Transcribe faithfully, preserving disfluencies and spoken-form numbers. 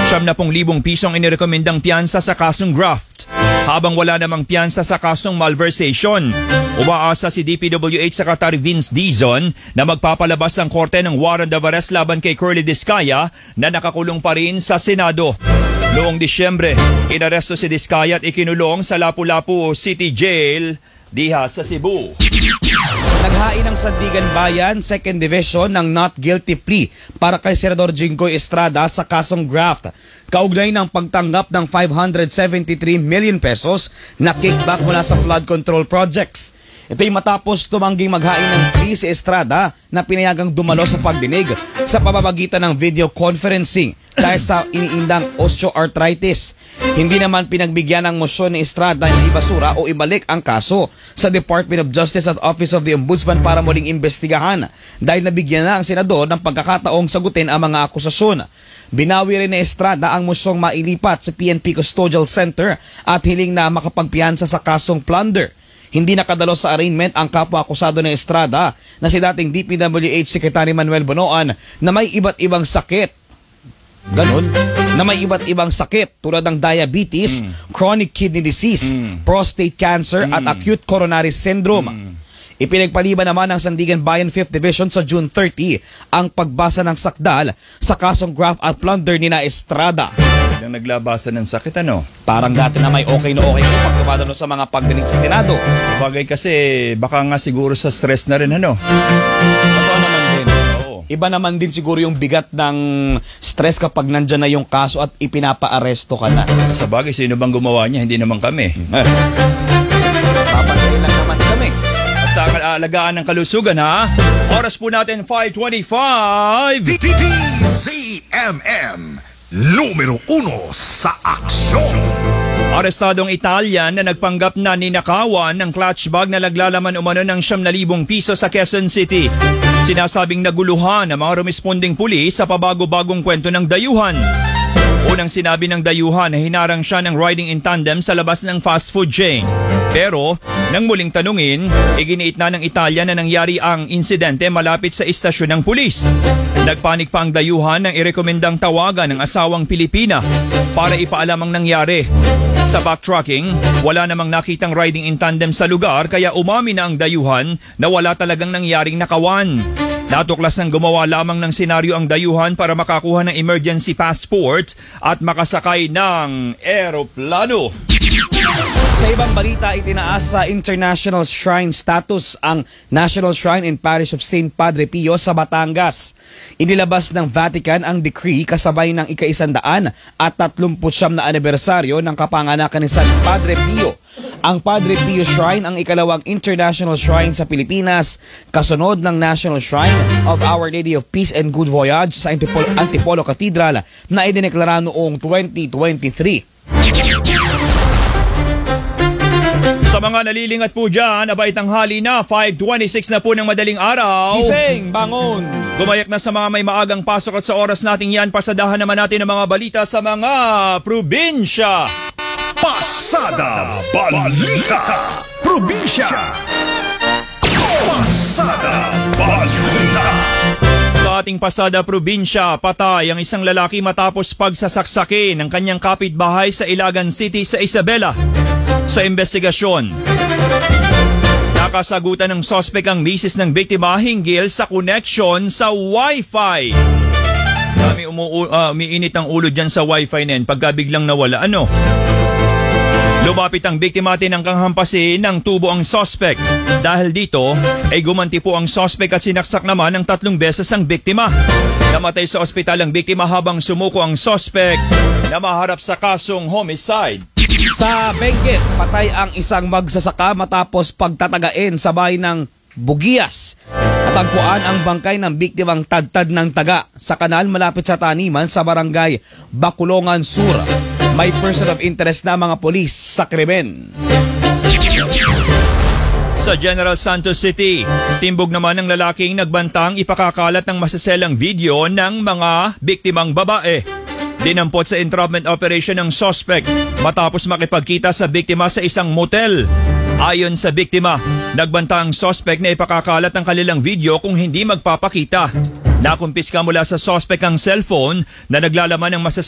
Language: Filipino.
siyam na pong libong pisong inirekomendang piyansa sa kasong graft, habang wala namang piyansa sa kasong malversation. Umaasa si D P W H Secretary Vince Dizon na magpapalabas ang korte ng warrant of arrest laban kay Curly Discaya na nakakulong pa rin sa Senado. Noong Disyembre, inaresto si Discaya at ikinulong sa Lapu-Lapu City Jail, diha sa Cebu. Naghain ng Sandigan Bayan second Division ng not guilty plea para kay Senador Jinggoy Estrada sa kasong graft, kaugnay ng pagtanggap ng five hundred seventy-three million pesos na kickback mula sa flood control projects. Ito'y matapos tumangging maghain ng plea si Estrada na pinayagang dumalo sa pagdinig sa pamamagitan ng video conferencing dahil sa iniindang osteoarthritis. Hindi naman pinagbigyan ng mosyon ni Estrada na ibasura o ibalik ang kaso sa Department of Justice at Office of the Ombudsman para muling imbestigahan dahil nabigyan na ang senador ng pagkakataong sagutin ang mga akusasyon. Binawi rin ni Estrada ang mosyong mailipat sa P N P Custodial Center at hiling na makapagpiyansa sa kasong plunder. Hindi nakadalo sa arraignment ang kapwa-akusado ng Estrada na si dating D P W H Secretary Manuel Bonoan na may iba't ibang sakit. Ganon? Na may iba't ibang sakit tulad ng diabetes, mm. chronic kidney disease, mm. prostate cancer mm. at acute coronary syndrome. Mm. Ipinagpaliban naman ng Sandigan Bayan fifth Division sa June thirtieth ang pagbasa ng sakdal sa kasong graft at plunder ni na Estrada. Yung naglabasan ng sakit, ano? Parang dati na may okay na okay kung pagkamadano sa mga pagdinig sa Senado. Bagay kasi, baka nga siguro sa stress na rin, ano? Totoo naman din. Oo. Iba naman din siguro yung bigat ng stress kapag nandyan na yung kaso at ipinapa-aresto ka na. Sa bagay, sino bang gumawa niya? Hindi naman kami. Papansin lang naman kami. Basta alagaan ng kalusugan, ha? Oras po natin, five twenty-five. D Z M M, numero uno sa aksyon. Arestadong Italian na nagpanggap na ninakawan ng clutch bag na naglalaman umano ng siyam na libong piso sa Quezon City. Sinasabing naguluhan ang mga rumesponding pulis sa pabago-bagong kwento ng dayuhan. Unang sinabi ng dayuhan na hinarang siya ng riding in tandem sa labas ng fast food chain. Pero, nang muling tanungin, iginiit na ng Italian na nangyari ang insidente malapit sa istasyon ng pulis. Nagpanik pa ang dayuhan nang irekomendang tawagan ng asawang Pilipina para ipaalam ang nangyari. Sa backtracking, wala namang nakitang riding in tandem sa lugar kaya umami na ang dayuhan na wala talagang nangyaring nakawan. Natuklas ng gumawa lamang ng senaryo ang dayuhan para makakuha ng emergency passport at makasakay ng eroplano. Sa ibang balita, itinaas sa international shrine status ang National Shrine and Parish of Saint Padre Pio sa Batangas. Inilabas ng Vatican ang decree kasabay ng ika-isandaan at tatlumput siyam na anibersaryo ng kapanganakan ni San Padre Pio. Ang Padre Pio Shrine ang ikalawang international shrine sa Pilipinas, kasunod ng National Shrine of Our Lady of Peace and Good Voyage sa Antipolo, Antipolo Cathedral na idineklara noong twenty twenty-three. Sa mga nalilingat po dyan, abay tanghali na, five twenty-six na po ng madaling araw. Gising, bangon! Gumayak na sa mga may maagang pasok at sa oras nating yan, pasadahan naman natin ang mga balita sa mga probinsya. Pasada Balita Probinsya. Pasada Balita. Sa ating pasada probinsya, patay ang isang lalaki matapos pagsasaksake ng kanyang kapitbahay sa Ilagan City sa Isabela. Sa investigasyon, nakasagutan ng sospek ang misis ng biktima hinggil sa connection sa Wi-Fi. Dami umu uh, umiinit ang ulo dyan sa Wi-Fi na yan pagka biglang nawala. Ano? Lumapit ang biktima at tinangkang hampasin ng tubo ang sospek. Dahil dito, ay gumanti po ang sospek at sinaksak naman ng tatlong beses ang biktima. Namatay sa ospital ang biktima habang sumuko ang sospek na maharap sa kasong homicide. Sa Benguet, patay ang isang magsasaka matapos pagtatagain sa bayan ng Bugias. Natagpuan ang bangkay ng biktimang tadtad ng taga sa kanal malapit sa taniman sa barangay Bakulongan Sur. May person of interest na mga polis sa krimen. Sa General Santos City, timbog naman ng lalaking nagbantang ipakakalat ng masaselang video ng mga biktimang babae. Dinampot sa entrapment operation ng suspect matapos makipagkita sa biktima sa isang motel. Ayon sa biktima, nagbanta ang suspect na ipakakalat ang kanilang video kung hindi magpapakita. Nakumpiska mula sa suspect ang cellphone na naglalaman ng masaselang